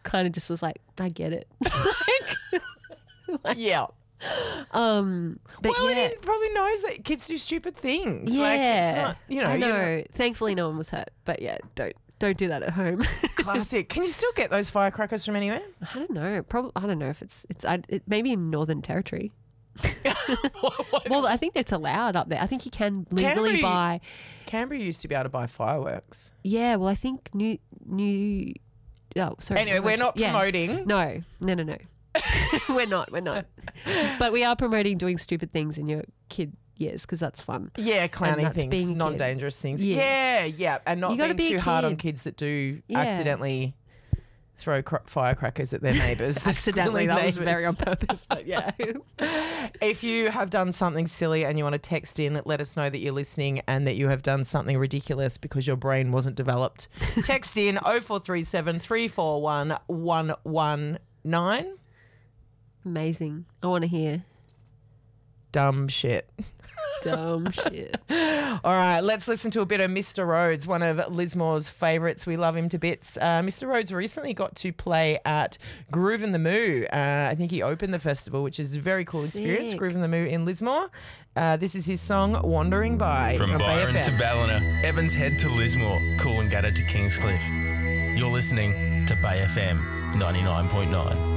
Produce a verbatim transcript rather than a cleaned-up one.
kind of just was like, I get it. like, like, yeah. Um, but well, yeah. and it probably knows that kids do stupid things. Yeah. Like, it's not, you know. I know. You know. Thankfully, no one was hurt. But yeah, don't don't do that at home. Classic. Can you still get those firecrackers from anywhere? I don't know. Probably. I don't know if it's it's. I, it maybe in Northern Territory. Well, I think that's allowed up there. I think you can legally Canberra, buy. Canberra used to be able to buy fireworks. Yeah. Well, I think new new. Oh, sorry. Anyway, we're not yeah. promoting. No, no, no, no. we're not. We're not. But we are promoting doing stupid things in your kid years because that's fun. Yeah, clowning that's things, being a kid. non-dangerous things. Yeah. Yeah, yeah, and not You gotta being be a too hard on kid. kids that do Yeah. accidentally throw cr- firecrackers at their neighbours. Accidentally, that was very on neighbours. purpose. But yeah. If you have done something silly and you want to text in, let us know that you're listening and that you have done something ridiculous because your brain wasn't developed. Text in oh four three seven, three four one, one one nine. Amazing. I want to hear. Dumb shit. Dumb shit. All right, let's listen to a bit of Mister Rhodes, one of Lismore's favourites. We love him to bits. Uh, Mister Rhodes recently got to play at Groove in the Moo. Uh, I think he opened the festival, which is a very cool experience, Sick. Groove in the Moo in Lismore. Uh, this is his song, Wandering By. From on Byron Bay F to M. Ballina, Evans Head to Lismore, Coolangatta to Kingscliff. You're listening to Bay F M ninety-nine point nine.